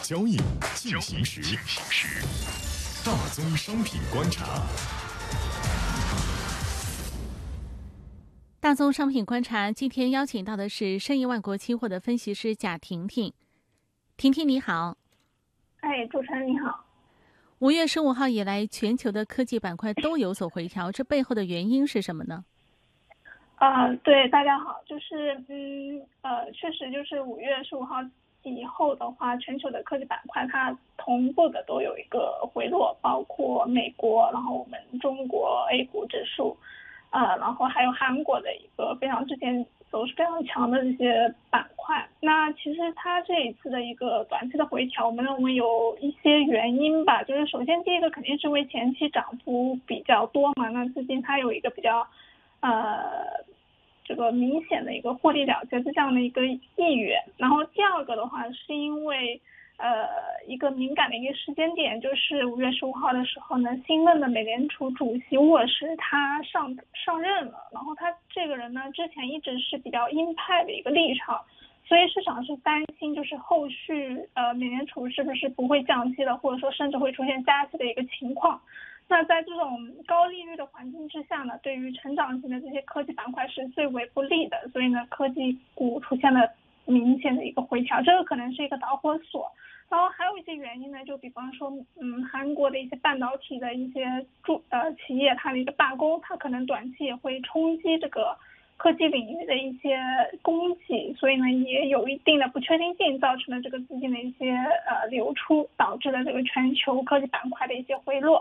交易进行时，大宗商品观察。 大宗商品观察今天邀请到的是盛亿万国期货的分析师贾婷婷。婷婷你好。 主持人你好。 5月15号以来，全球的科技板块都有所回调，这背后的原因是什么呢？ 对，大家好，就是确实就是5月15号以后的话，全球的科技板块它同步的都有一个回落，包括美国，然后我们中国 A 股指数，然后还有韩国的一个之前都是非常强的这些板块。那其实它这一次的一个短期的回调，我们认为有一些原因吧，就是首先第一个肯定是因为前期涨幅比较多嘛，那资金它有一个比较这个明显的一个获利了结的这样的一个意愿。然后第二个的话是因为一个敏感的一个时间点，就是5月15号的时候呢，新任的美联储主席沃什他上任了，然后他这个人呢之前一直是比较鹰派的一个立场，所以市场是担心就是后续美联储是不是不会降息了，或者说甚至会出现加息的一个情况。那在这种高利率的环境之下呢，对于成长型的这些科技板块是最为不利的，所以呢科技股出现了明显的一个回调，这个可能是一个导火索。然后还有一些原因呢，就比方说韩国的一些半导体的一些企业它的一个罢工，它可能短期也会冲击这个科技领域的一些供给，所以呢也有一定的不确定性，造成了这个资金的一些流出，导致了这个全球科技板块的一些回落。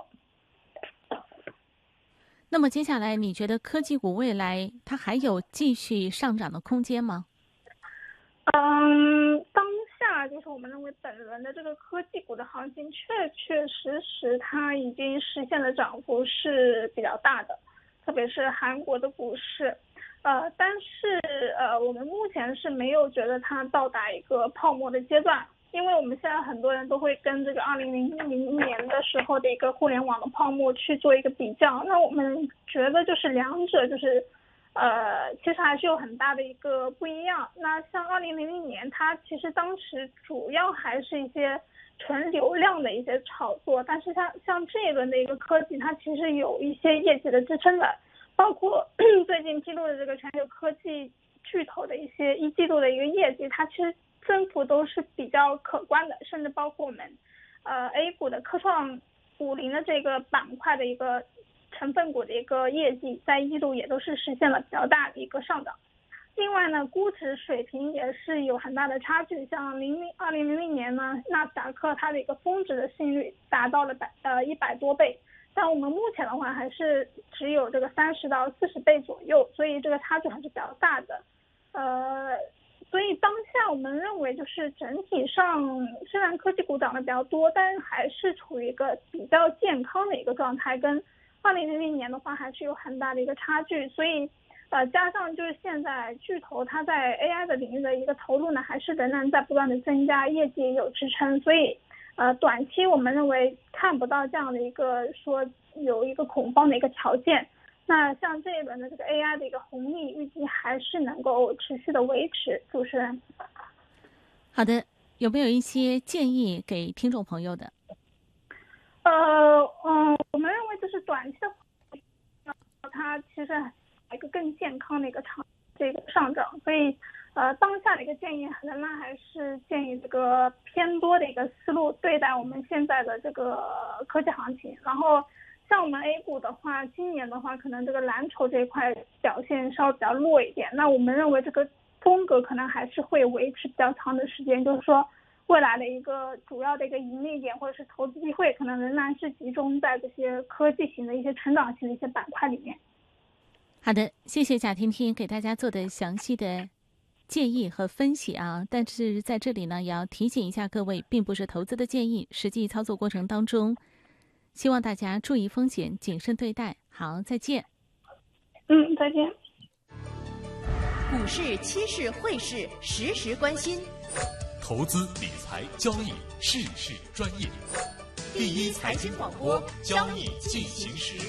那么接下来你觉得科技股未来它还有继续上涨的空间吗？ 当下就是我们认为本轮的这个科技股的行情确实它已经实现的涨幅是比较大的，特别是韩国的股市。但是我们目前是没有觉得它到达一个泡沫的阶段，因为我们现在很多人都会跟这个2000年的时候的一个互联网的泡沫去做一个比较，那我们觉得就是两者就是其实还是有很大的一个不一样。那像2000年它其实当时主要还是一些纯流量的一些炒作，但是像这一轮的一个科技它其实有一些业绩的支撑的，包括最近披露的这个全球科技巨头的一些一季度的一个业绩，它其实增幅都是比较可观的，甚至包括我们A 股的科创50的这个板块的一个成分股的一个业绩，在一季度也都是实现了比较大的一个上涨。另外呢，估值水平也是有很大的差距，像2000年呢，纳斯达克它的一个峰值的市盈率达到了100多倍，但我们目前的话还是只有这个30到40倍左右，所以这个差距还是比较大的。所以当下我们认为就是整体上虽然科技股涨得比较多，但还是处于一个比较健康的一个状态，跟2000年的话还是有很大的一个差距。所以加上就是现在巨头它在 AI 的领域的一个投入呢，还是仍然在不断的增加，业绩也有支撑，所以短期我们认为看不到这样的一个说有一个恐慌的一个条件。那像这一轮的这个 AI 的一个红利预计还是能够持续的维持。主持人。 好的，有没有一些建议给听众朋友的？ 我们认为就是短期的它其实一个更健康的一个这个上涨，所以当下的一个建议仍然还是建议这个偏多的一个思路对待我们现在的这个科技行情。然后像我们 A 股的话，今年的话可能这个蓝筹这一块表现稍微比较弱一点，那我们认为这个风格可能还是会维持比较长的时间，就是说未来的一个主要的一个盈利点或者是投资机会可能仍然是集中在这些科技型的一些成长型的一些板块里面。 好的，谢谢贾婷婷给大家做的详细的建议和分析啊，但是在这里呢也要提醒一下各位，并不是投资的建议，实际操作过程当中希望大家注意风险，谨慎对待。好，再见。 再见。 股市、期市、汇市，时时关心。 投资理财交易事事专业，第一财经广播，交易进行时。